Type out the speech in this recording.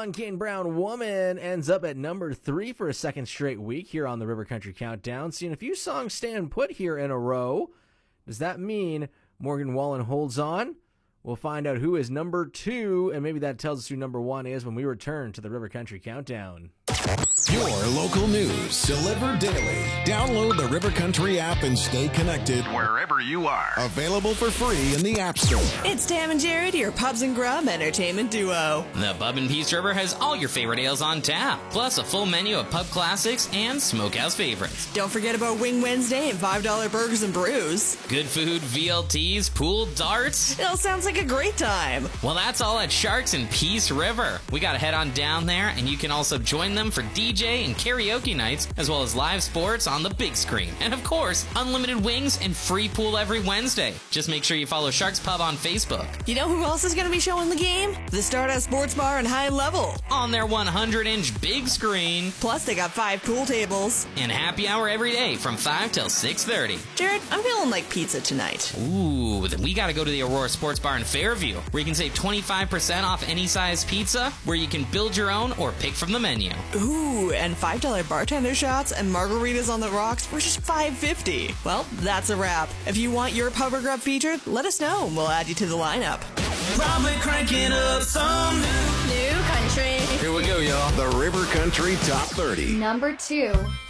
song, Kane Brown Woman, ends up at number 3 for a second straight week here on the River Country Countdown. Seeing a few songs stand put here in a row. Does that mean Morgan Wallen holds on? We'll find out who is number 2, and maybe that tells us who number 1 is when we return to the River Country Countdown. Your local news delivered daily. Download the River Country app and stay connected wherever you are. Available for free in the App Store. It's Tam and Jared, your Pubs and Grub entertainment duo. The Pub in Peace River has all your favorite ales on tap, plus a full menu of pub classics and smokehouse favorites. Don't forget about Wing Wednesday and $5 burgers and brews. Good food, VLTs, pool, darts. It all sounds like a great time. Well, that's all at Sharks in Peace River. We gotta head on down there, and you can also join them for DJ and karaoke nights, as well as live sports on the big screen. And of course, unlimited wings and free pool every Wednesday. Just make sure you follow Sharks Pub on Facebook. You know who else is going to be showing the game? The Stardust Sports Bar and High Level. On their 100-inch big screen. Plus, they got 5 pool tables. And happy hour every day from 5 till 6:30. Jared, I'm feeling like pizza tonight. Ooh, then we gotta go to the Aurora Sports Bar in Fairview, where you can save 25% off any size pizza, where you can build your own or pick from the menu. Ooh, and $5 bartender shots and margaritas on the rocks for just $5.50. Well, that's a wrap. If you want your pub or grub featured, let us know and we'll add you to the lineup. Probably cranking up some new country. Here we go, y'all. The River Country Top 30. Number 2.